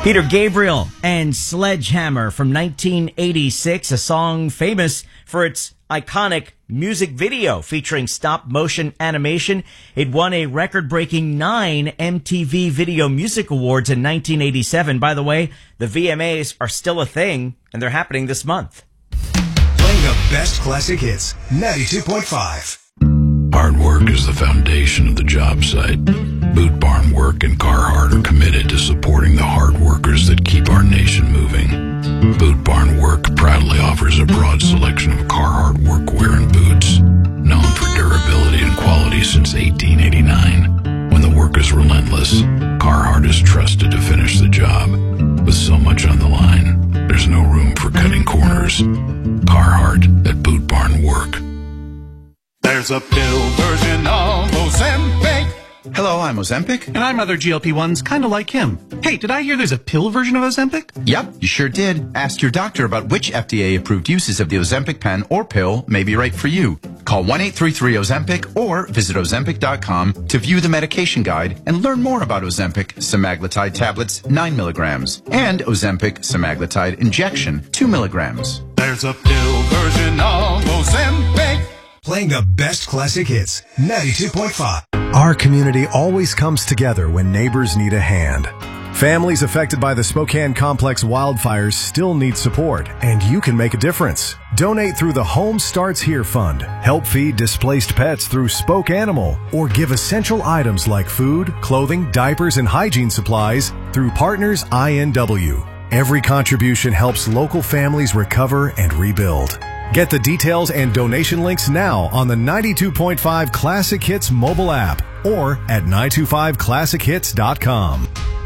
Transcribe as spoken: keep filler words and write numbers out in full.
Peter Gabriel and Sledgehammer from nineteen eighty-six, a song famous for its iconic music video featuring stop-motion animation. It won a record-breaking nine M T V Video Music Awards in nineteen eighty-seven. By the way, the V M As are still a thing, and they're happening this month. Playing the best classic hits, ninety-two point five. Hard work is the foundation of the job site. Boot Barn Work and Carhartt are committed to supporting the hard workers that keep our nation moving. Boot Barn Work proudly offers a broad selection of Carhartt workwear and boots, known for durability and quality since eighteen eighty-nine. When the work is relentless, Carhartt is trusted to finish the job. With so much on the line, there's no room for cutting corners. Carhartt at Boot Barn Work. There's a pill version of Ozempic. Hello, I'm Ozempic. And I'm other G L P ones kind of like him. Hey, did I hear there's a pill version of Ozempic? Yep, you sure did. Ask your doctor about which F D A-approved uses of the Ozempic pen or pill may be right for you. Call one eight three three Ozempic or visit Ozempic dot com to view the medication guide and learn more about Ozempic semaglutide tablets, nine milligrams, and Ozempic semaglutide injection, two milligrams. There's a pill version of Ozempic. Playing the best classic hits, ninety-two point five. Our community always comes together when neighbors need a hand. Families affected by the Spokane Complex wildfires still need support, and you can make a difference. Donate through the Home Starts Here Fund, help feed displaced pets through Spoke Animal, or give essential items like food, clothing, diapers, and hygiene supplies through Partners I N W. Every contribution helps local families recover and rebuild. Get the details and donation links now on the ninety-two point five Classic Hits mobile app or at nine two five classic hits dot com.